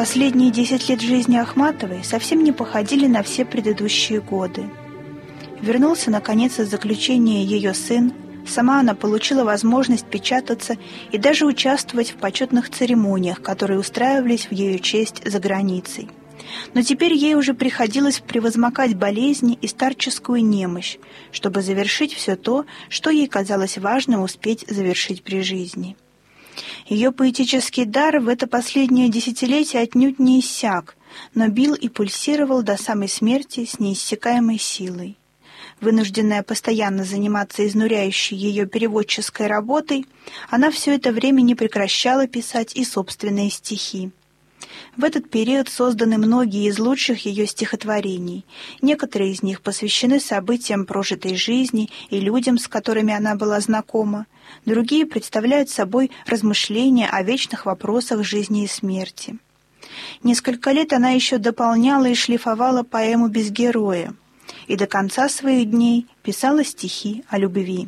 Последние 10 лет жизни Ахматовой совсем не походили на все предыдущие годы. Вернулся, наконец, из заключения ее сын, сама она получила возможность печататься и даже участвовать в почетных церемониях, которые устраивались в ее честь за границей. Но теперь ей уже приходилось превозмогать болезни и старческую немощь, чтобы завершить все то, что ей казалось важным успеть завершить при жизни. Ее поэтический дар в это последнее десятилетие отнюдь не иссяк, но бил и пульсировал до самой смерти с неиссякаемой силой. Вынужденная постоянно заниматься изнуряющей ее переводческой работой, она все это время не прекращала писать и собственные стихи. В этот период созданы многие из лучших ее стихотворений. Некоторые из них посвящены событиям прожитой жизни и людям, с которыми она была знакома. Другие представляют собой размышления о вечных вопросах жизни и смерти. Несколько лет она еще дополняла и шлифовала поэму «Без героя» и до конца своих дней писала стихи о любви.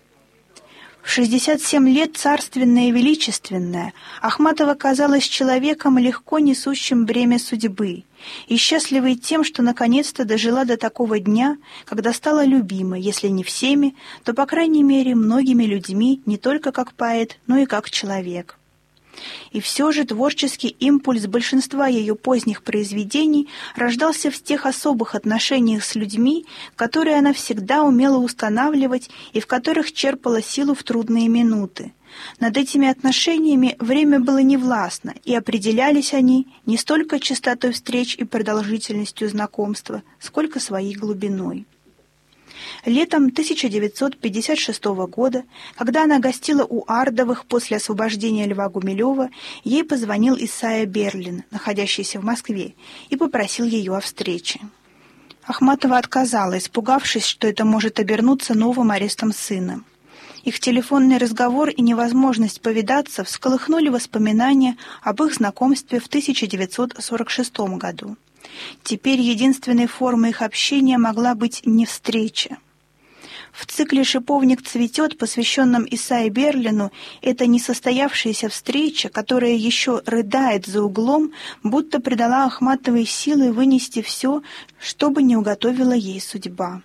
В 67 лет, царственная и величественная, Ахматова казалась человеком, легко несущим бремя судьбы, и счастливой тем, что наконец-то дожила до такого дня, когда стала любима, если не всеми, то, по крайней мере, многими людьми, не только как поэт, но и как человек. И все же творческий импульс большинства ее поздних произведений рождался в тех особых отношениях с людьми, которые она всегда умела устанавливать и в которых черпала силу в трудные минуты. Над этими отношениями время было невластно, и определялись они не столько частотой встреч и продолжительностью знакомства, сколько своей глубиной. Летом 1956 года, когда она гостила у Ардовых после освобождения Льва Гумилева, ей позвонил Исайя Берлин, находящийся в Москве, и попросил ее о встрече. Ахматова отказала, испугавшись, что это может обернуться новым арестом сына. Их телефонный разговор и невозможность повидаться всколыхнули воспоминания об их знакомстве в 1946 году. Теперь единственной формой их общения могла быть не встреча. В цикле «Шиповник цветет», посвященном Исайе Берлину, эта несостоявшаяся встреча, которая еще рыдает за углом, будто придала Ахматовой силы вынести все, что бы ни уготовила ей судьба.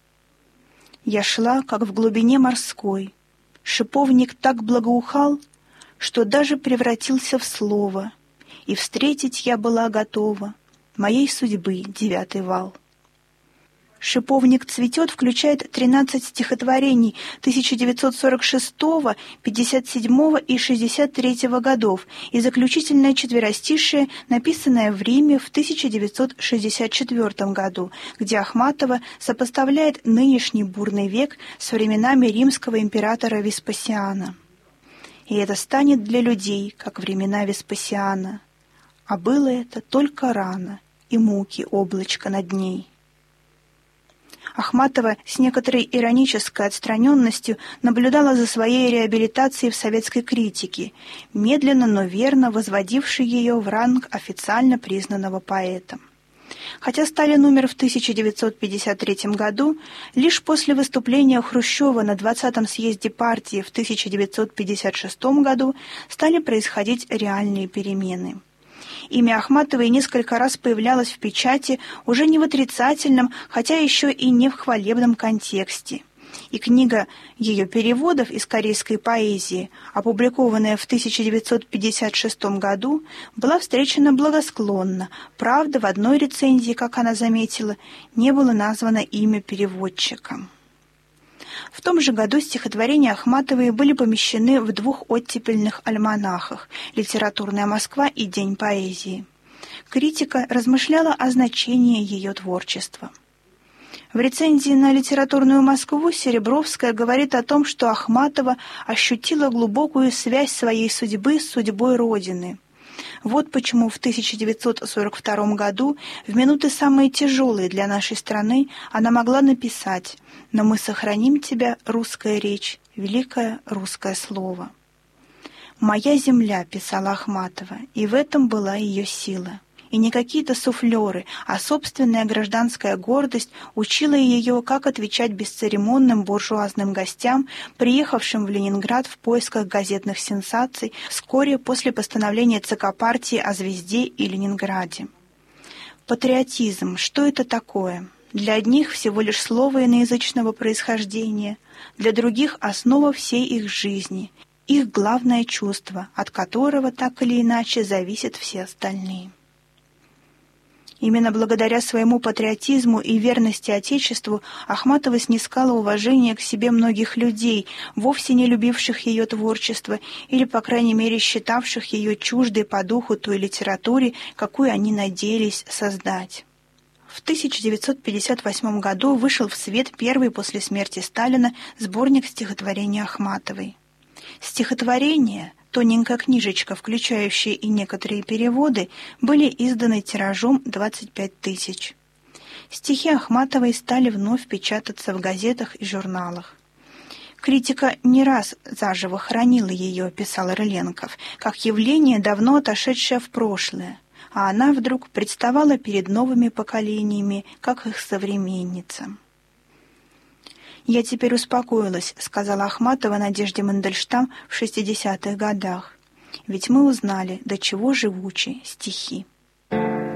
Я шла, как в глубине морской. Шиповник так благоухал, что даже превратился в слово, и встретить я была готова моей судьбы 9-й вал. «Шиповник цветет» включает 13 стихотворений 1946, 57 и 63 годов и заключительное четверостишее, написанное в Риме в 1964 году, где Ахматова сопоставляет нынешний бурный век с временами римского императора Веспасиана. И это станет для людей, как времена Веспасиана. А было это только рано, и муки облачко над ней. Ахматова с некоторой иронической отстраненностью наблюдала за своей реабилитацией в советской критике, медленно, но верно возводившей ее в ранг официально признанного поэта. Хотя Сталин умер в 1953 году, лишь после выступления Хрущева на 20-м съезде партии в 1956 году стали происходить реальные перемены. Имя Ахматовой несколько раз появлялось в печати уже не в отрицательном, хотя еще и не в хвалебном контексте. И книга ее переводов из корейской поэзии, опубликованная в 1956 году, была встречена благосклонно. Правда, в одной рецензии, как она заметила, не было названо имя переводчика. В том же году стихотворения Ахматовой были помещены в 2 оттепельных альманахах «Литературная Москва» и «День поэзии». Критика размышляла о значении ее творчества. В рецензии на «Литературную Москву» Серебровская говорит о том, что Ахматова ощутила глубокую связь своей судьбы с судьбой Родины. Вот почему в 1942 году, в минуты самые тяжелые для нашей страны, она могла написать: «Но мы сохраним тебя, русская речь, великое русское слово». «Моя земля», — писала Ахматова, и в этом была ее сила. и не какие-то суфлеры, а собственная гражданская гордость учила ее, как отвечать бесцеремонным буржуазным гостям, приехавшим в Ленинград в поисках газетных сенсаций вскоре после постановления ЦК партии о «Звезде» и Ленинграде. Патриотизм – что это такое? Для одних всего лишь слово иноязычного происхождения, для других – основа всей их жизни, их главное чувство, от которого так или иначе зависят все остальные. Именно благодаря своему патриотизму и верности Отечеству Ахматова снискала уважение к себе многих людей, вовсе не любивших ее творчество или, по крайней мере, считавших ее чуждой по духу той литературе, какую они надеялись создать. В 1958 году вышел в свет первый после смерти Сталина сборник стихотворений Ахматовой. Стихотворения, тоненькая книжечка, включающая и некоторые переводы, были изданы тиражом 25 тысяч. Стихи Ахматовой стали вновь печататься в газетах и журналах. Критика не раз заживо хранила ее, писал Рыленков, как явление, давно отошедшее в прошлое, а она вдруг представала перед новыми поколениями, как их современница. «Я теперь успокоилась», — сказала Ахматова Надежде Мандельштам в 60-х годах. «Ведь мы узнали, до чего живучи стихи».